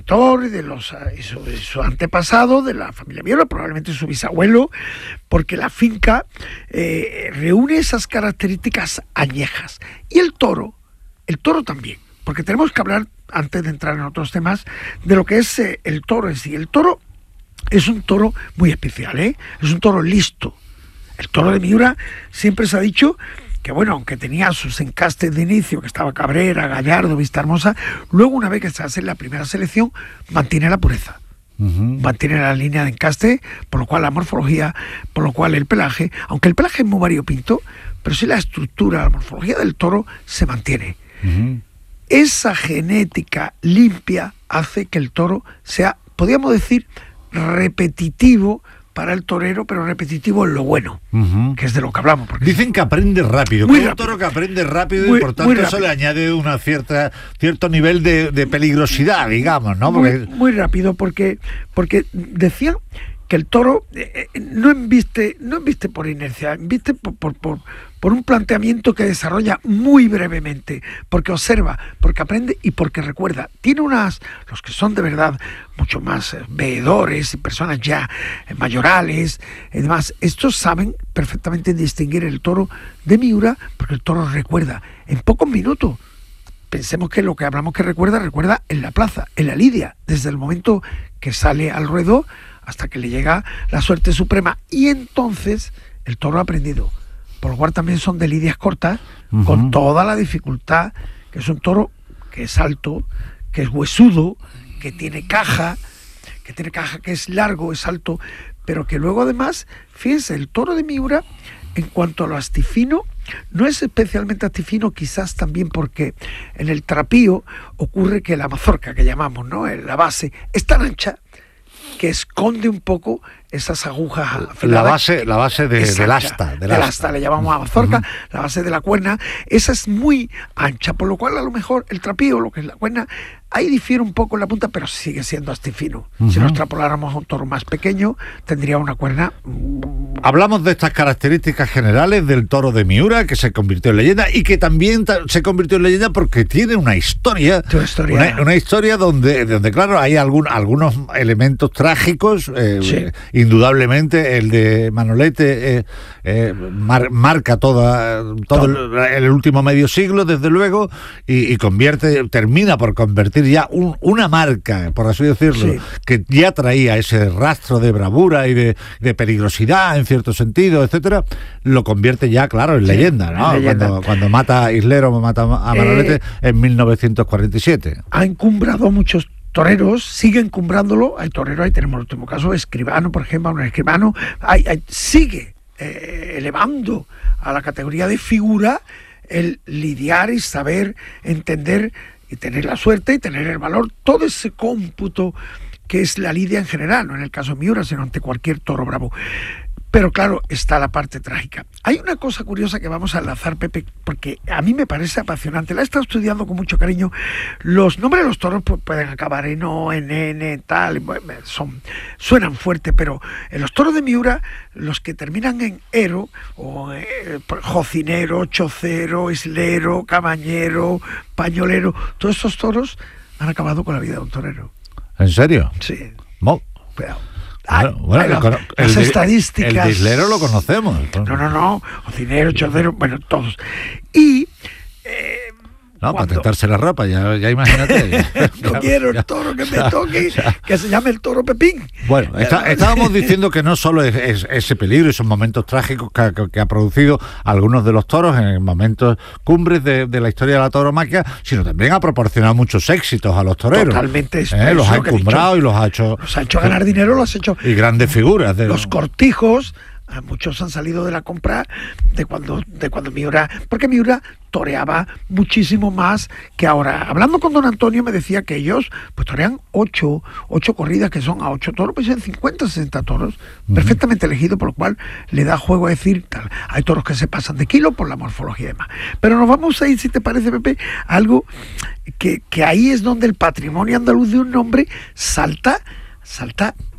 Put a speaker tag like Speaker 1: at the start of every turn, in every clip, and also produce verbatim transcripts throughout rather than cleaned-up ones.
Speaker 1: progenitor y de los y su, y su antepasado de la familia Miura, probablemente su bisabuelo, porque la finca eh, reúne esas características añejas. Y el toro, el toro también, porque tenemos que hablar, antes de entrar en otros temas, de lo que es eh, el toro en sí. El toro es un toro muy especial, ¿eh? Es un toro listo. El toro de Miura siempre se ha dicho que, bueno, aunque tenía sus encastes de inicio, que estaba Cabrera, Gallardo, Vista Hermosa, luego una vez que se hace la primera selección, mantiene la pureza. Uh-huh. Mantiene la línea de encaste, por lo cual la morfología, por lo cual el pelaje, aunque el pelaje es muy variopinto, pero sí la estructura, la morfología del toro se mantiene. Uh-huh. Esa genética limpia hace que el toro sea, podríamos decir, repetitivo para el torero, pero repetitivo en lo bueno, uh-huh. que es de lo que hablamos. Porque
Speaker 2: dicen que aprende rápido,
Speaker 1: muy
Speaker 2: que es un
Speaker 1: rápido.
Speaker 2: toro que aprende rápido
Speaker 1: Muy,
Speaker 2: y por tanto eso le añade una cierta cierto nivel de, de peligrosidad, digamos, ¿no? Porque...
Speaker 1: Muy, muy rápido, porque, porque decían que el toro eh, no embiste, no embiste por inercia, embiste por, por, por, por un planteamiento que desarrolla muy brevemente, porque observa, porque aprende y porque recuerda. Tiene unas, los que son de verdad mucho más eh, veedores y personas ya eh, mayorales, y demás, estos saben perfectamente distinguir el toro de Miura, porque el toro recuerda en pocos minutos. Pensemos que lo que hablamos que recuerda, recuerda en la plaza, en la lidia, desde el momento que sale al ruedo hasta que le llega la suerte suprema. Y entonces el toro ha aprendido. Por lo cual también son de lidias cortas, uh-huh. con toda la dificultad, que es un toro que es alto, que es huesudo, que tiene caja, que tiene caja, que es largo, es alto, pero que luego además, fíjense, el toro de Miura, en cuanto a lo astifino, no es especialmente astifino, quizás también porque en el trapío ocurre que la mazorca que llamamos, ¿no?, la base, es tan ancha que esconde un poco esas agujas afiladas.
Speaker 2: La base, la base de, del asta.
Speaker 1: Del, del asta, le llamamos a mazorca, uh-huh. la base de la cuerna, esa es muy ancha, por lo cual a lo mejor el trapío, lo que es la cuerna, ahí difiere un poco en la punta, pero sigue siendo astifino. Uh-huh. Si lo extrapoláramos a un toro más pequeño, tendría una cuerna...
Speaker 2: Hablamos de estas características generales del toro de Miura, que se convirtió en leyenda, y que también ta- se convirtió en leyenda porque tiene una historia,
Speaker 1: historia.
Speaker 2: Una, una historia donde, donde, claro, hay algún, algunos elementos trágicos, eh,
Speaker 1: sí.
Speaker 2: indudablemente el de Manolete eh, eh, mar, marca toda, todo, todo. El, el último medio siglo, desde luego, y, y convierte, termina por convertir ya un, una marca, por así decirlo, sí. que ya traía ese rastro de bravura y de, de peligrosidad, en cierto sentido, etcétera, lo convierte ya, claro, en sí, leyenda, ¿no? En leyenda. Cuando, cuando mata a Islero, mata a Manolete eh, en mil novecientos cuarenta y siete.
Speaker 1: Ha encumbrado muchos toreros, sigue encumbrándolo. Hay toreros, ahí tenemos el último caso, Escribano, por ejemplo, un Escribano, hay, hay, sigue eh, elevando a la categoría de figura el lidiar y saber entender y tener la suerte y tener el valor, todo ese cómputo que es la lidia en general, no en el caso de Miura, sino ante cualquier toro bravo. Pero claro, está la parte trágica. Hay una cosa curiosa que vamos a enlazar, Pepe, porque a mí me parece apasionante. La he estado estudiando con mucho cariño. Los nombres de los toros pues, pueden acabar en O, en N, tal, son, suenan fuerte, pero en los toros de Miura, los que terminan en ero, o eh, jocinero, chocero, islero, camañero, pañolero, todos esos toros han acabado con la vida de un torero.
Speaker 2: ¿En serio?
Speaker 1: Sí.
Speaker 2: Mo.
Speaker 1: Cuidado.
Speaker 2: Bueno, bueno,
Speaker 1: Ay,
Speaker 2: el,
Speaker 1: las
Speaker 2: el,
Speaker 1: estadísticas.
Speaker 2: El dislero lo conocemos.
Speaker 1: No, no, no. Cocinero, chocero, bueno, todos. Y. Eh,
Speaker 2: no, cuando... para tentarse la ropa, ya, ya imagínate.
Speaker 1: no ya, quiero el toro que me toque, ya. que se llame el toro Pepín.
Speaker 2: Bueno, está, estábamos diciendo que no solo es, es ese peligro, esos momentos trágicos que, que, que ha producido algunos de los toros en momentos cumbres de, de la historia de la tauromaquia, sino también ha proporcionado muchos éxitos a los toreros.
Speaker 1: Totalmente.
Speaker 2: ¿Eh? Los ha encumbrado y los ha hecho...
Speaker 1: Los ha hecho ganar dinero, los ha hecho...
Speaker 2: Y grandes figuras. De...
Speaker 1: Los cortijos... Muchos han salido de la compra de cuando de cuando Miura, porque Miura toreaba muchísimo más que ahora. Hablando con don Antonio me decía que ellos pues torean ocho, ocho corridas, que son a ocho toros, pues en cincuenta, sesenta toros, uh-huh. perfectamente elegido, por lo cual le da juego a decir, tal. Hay toros que se pasan de kilo por la morfología y demás. Pero nos vamos a ir, si te parece, Pepe, algo que, que ahí es donde el patrimonio andaluz de un nombre salta, salta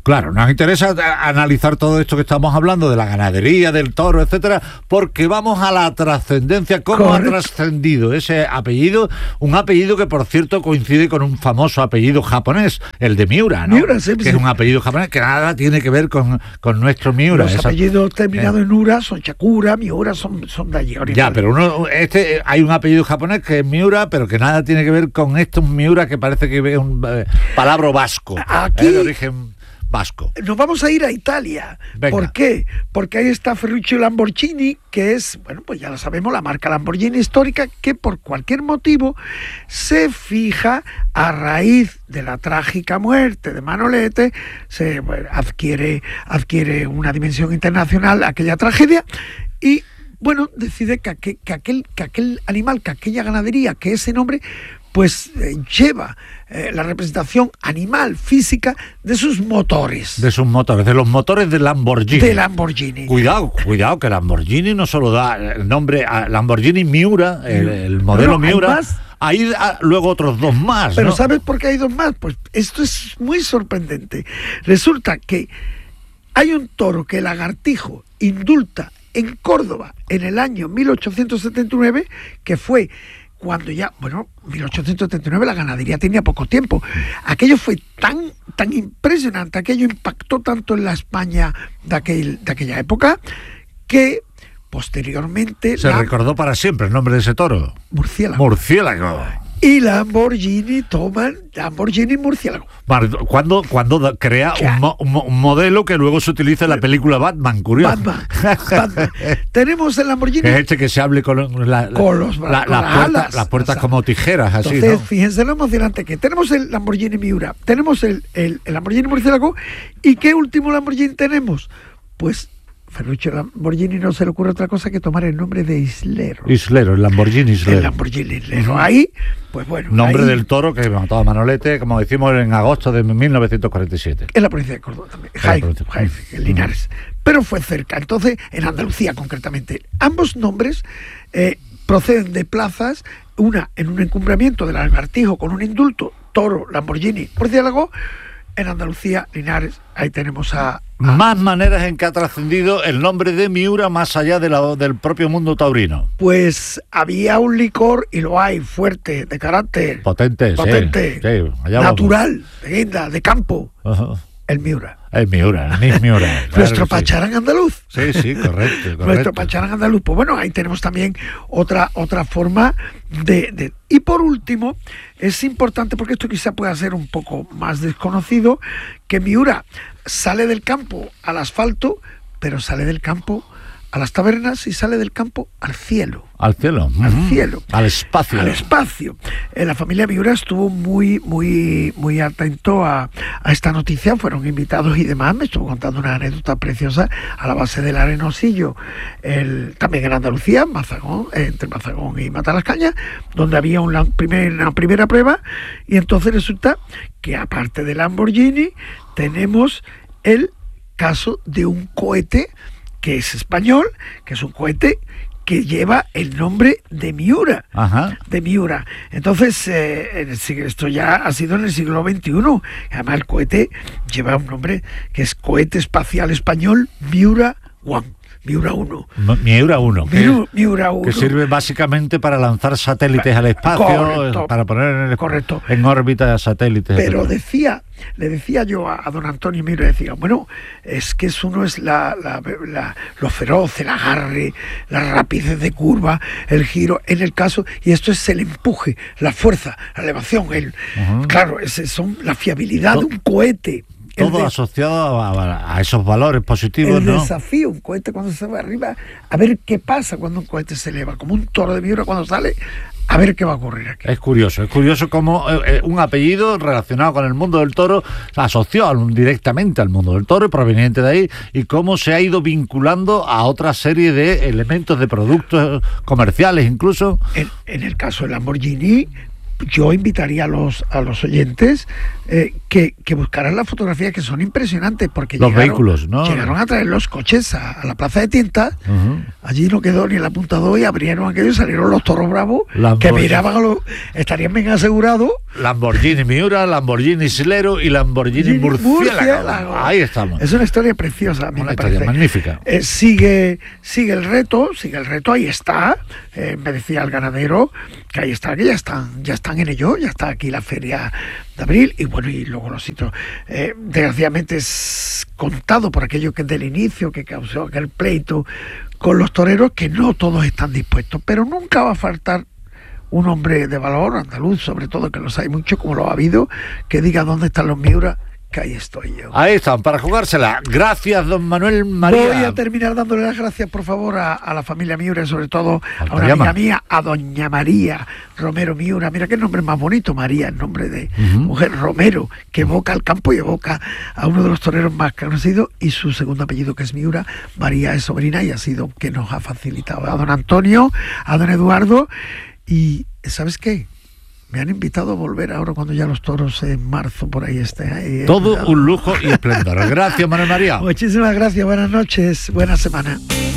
Speaker 2: Claro, nos interesa analizar todo esto que estamos hablando de la ganadería, del toro, etcétera, porque vamos a la trascendencia, cómo Correcto. ha trascendido ese apellido, un apellido que por cierto coincide con un famoso apellido japonés, el de Miura, ¿no?
Speaker 1: Miura, sí,
Speaker 2: que
Speaker 1: sí.
Speaker 2: es un apellido japonés que nada tiene que ver con, con nuestro Miura.
Speaker 1: Los
Speaker 2: Esa...
Speaker 1: apellidos terminados eh. en Ura son Shakura, Miura, son, son de allí.
Speaker 2: Ya, pero uno, este, hay un apellido japonés que es Miura, pero que nada tiene que ver con estos Miura, que parece que es un eh, palabra vasco,
Speaker 1: Aquí...
Speaker 2: eh, de origen vasco.
Speaker 1: Nos vamos a ir a Italia.
Speaker 2: Venga.
Speaker 1: ¿Por qué? Porque ahí está Ferruccio Lamborghini, que es, bueno, pues ya lo sabemos, la marca Lamborghini histórica, que por cualquier motivo se fija a raíz de la trágica muerte de Manolete, se bueno, adquiere, adquiere una dimensión internacional aquella tragedia y, bueno, decide que aquel, que aquel, que aquel animal, que aquella ganadería, que ese nombre, pues eh, lleva eh, la representación animal, física, de sus motores.
Speaker 2: De sus motores, de los motores de Lamborghini.
Speaker 1: De Lamborghini.
Speaker 2: Cuidado, cuidado, que Lamborghini no solo da el nombre a Lamborghini Miura, el, el modelo no, Miura. Hay, hay luego otros dos más,
Speaker 1: Pero
Speaker 2: ¿no?
Speaker 1: ¿sabes por qué hay dos más? Pues esto es muy sorprendente. Resulta que hay un toro que Lagartijo indulta en Córdoba en el año mil ochocientos setenta y nueve, que fue cuando ya, bueno, mil ochocientos setenta y nueve la ganadería tenía poco tiempo. Aquello fue tan, tan impresionante, aquello impactó tanto en la España de, aquel, de aquella época, que posteriormente...
Speaker 2: Se
Speaker 1: la...
Speaker 2: recordó para siempre el nombre de ese toro.
Speaker 1: Murciélago.
Speaker 2: Murciélago.
Speaker 1: Y Lamborghini toman Lamborghini Murciélago.
Speaker 2: Cuando, cuando crea un, mo, un modelo que luego se utiliza en la película Batman, curioso.
Speaker 1: Batman, Batman. Tenemos el Lamborghini.
Speaker 2: Es este que se hable con, la,
Speaker 1: con los
Speaker 2: la, la,
Speaker 1: con
Speaker 2: las,
Speaker 1: las,
Speaker 2: puertas,
Speaker 1: alas,
Speaker 2: las puertas
Speaker 1: las
Speaker 2: como tijeras, así.
Speaker 1: Entonces,
Speaker 2: ¿no?
Speaker 1: Fíjense lo emocionante que tenemos el Lamborghini Miura, tenemos el, el, el Lamborghini Murciélago, ¿y qué último Lamborghini tenemos? Pues Ferruccio Lamborghini no se le ocurre otra cosa que tomar el nombre de Islero.
Speaker 2: Islero, el Lamborghini Islero.
Speaker 1: El Lamborghini Islero. Ahí, pues bueno.
Speaker 2: Nombre
Speaker 1: ahí,
Speaker 2: del toro que mató a Manolete, como decimos, en agosto de mil novecientos cuarenta y siete.
Speaker 1: En la provincia de Córdoba también. Jaime, Jaime, en Linares. Pero fue cerca. Entonces, en Andalucía concretamente. Ambos nombres eh, proceden de plazas, una en un encumbramiento del Lagartijo con un indulto, toro, Lamborghini, Murciélago. En Andalucía, Linares, ahí tenemos a... a...
Speaker 2: Más maneras en que ha trascendido el nombre de Miura más allá de la, del propio mundo taurino.
Speaker 1: Pues había un licor, y lo hay, fuerte, de carácter...
Speaker 2: Potente,
Speaker 1: potente,
Speaker 2: sí. sí allá
Speaker 1: natural, de guinda, de campo.
Speaker 2: Uh-huh.
Speaker 1: El Miura.
Speaker 2: El Miura, el Miura. Claro.
Speaker 1: Nuestro pacharán sí. andaluz.
Speaker 2: Sí, sí, correcto, correcto.
Speaker 1: Nuestro pacharán andaluz. Pues bueno, ahí tenemos también otra, otra forma de, de... Y por último, es importante, porque esto quizá pueda ser un poco más desconocido, que Miura sale del campo al asfalto, pero sale del campo a las tabernas y sale del campo al cielo.
Speaker 2: Al cielo.
Speaker 1: Al
Speaker 2: uh-huh.
Speaker 1: cielo.
Speaker 2: Al espacio.
Speaker 1: Al espacio. Eh, la familia Miura estuvo muy, muy, muy atento a, a esta noticia, fueron invitados y demás. Me estuvo contando una anécdota preciosa a la base del Arenosillo, el, también en Andalucía, Mazagón, eh, entre Mazagón y Matalascañas, donde había una, primer, una primera prueba, y entonces resulta que aparte del Lamborghini tenemos el caso de un cohete que es español, que es un cohete que lleva el nombre de Miura.
Speaker 2: Ajá.
Speaker 1: De Miura. Entonces, eh, en el siglo, esto ya ha sido en el siglo veintiuno. Además, el cohete lleva un nombre que es Cohete Espacial Español Miura One. Miura uno.
Speaker 2: Miura uno.
Speaker 1: Miura, Miura uno.
Speaker 2: Que sirve básicamente para lanzar satélites al espacio,
Speaker 1: correcto,
Speaker 2: para poner en, el,
Speaker 1: correcto.
Speaker 2: en órbita satélites.
Speaker 1: Pero decía, le decía yo a, a don Antonio Miura, decía, bueno, es que eso no es la, la, la, lo feroz, el agarre, la rapidez de curva, el giro, en el caso, y esto es el empuje, la fuerza, la elevación, el, uh-huh. claro, ese son la fiabilidad de un cohete.
Speaker 2: Todo de, asociado a, a esos valores positivos,
Speaker 1: el
Speaker 2: ¿no?
Speaker 1: El desafío, un cohete cuando se va arriba, a ver qué pasa cuando un cohete se eleva, como un toro de Miura cuando sale, a ver qué va a ocurrir aquí.
Speaker 2: Es curioso, es curioso cómo eh, un apellido relacionado con el mundo del toro se asoció directamente al mundo del toro, proveniente de ahí, y cómo se ha ido vinculando a otra serie de elementos, de productos comerciales incluso.
Speaker 1: En, en el caso del Lamborghini, yo invitaría a los a los oyentes eh, que, que buscaran las fotografías, que son impresionantes, porque
Speaker 2: los
Speaker 1: llegaron,
Speaker 2: vehículos, ¿no?
Speaker 1: llegaron a traer los coches a, a la plaza de Tientas.
Speaker 2: Uh-huh.
Speaker 1: Allí no quedó ni el apuntador y abrieron aquello y salieron los toros bravos
Speaker 2: Lamborghini.
Speaker 1: que miraban a los, estarían bien asegurados.
Speaker 2: Lamborghini Miura, Lamborghini Silero y Lamborghini Murciélago.
Speaker 1: Murciélago.
Speaker 2: Ahí estamos.
Speaker 1: Es una historia preciosa, a mí
Speaker 2: Una
Speaker 1: me
Speaker 2: historia
Speaker 1: parece.
Speaker 2: magnífica.
Speaker 1: Eh, sigue, sigue el reto, sigue el reto, ahí está. Eh, me decía el ganadero que ahí está, que ya están, ya están en ello, ya está aquí la feria de abril, y bueno, y luego los sitios. Eh, desgraciadamente es contado por aquello que es del inicio, que causó aquel pleito con los toreros, que no todos están dispuestos, pero nunca va a faltar un hombre de valor, andaluz sobre todo, que los hay mucho, como lo ha habido, que diga dónde están los Miura, que ahí estoy yo.
Speaker 2: Ahí están, para jugársela. Gracias, don Manuel María.
Speaker 1: Voy a terminar dándole las gracias, por favor, a, a la familia Miura, y sobre todo a una
Speaker 2: llama.
Speaker 1: amiga mía, a doña María Romero Miura. Mira qué nombre más bonito, María, el nombre de
Speaker 2: Uh-huh.
Speaker 1: mujer, Romero, que evoca al campo y evoca a uno de los toreros más conocidos, y su segundo apellido, que es Miura. María es sobrina y ha sido que nos ha facilitado. A don Antonio, a don Eduardo, y ¿sabes qué? Me han invitado a volver ahora cuando ya los toros en marzo por ahí estén. Ahí,
Speaker 2: Todo un lujo y esplendor. Gracias, Manuel María.
Speaker 1: Muchísimas gracias, buenas noches, buena semana.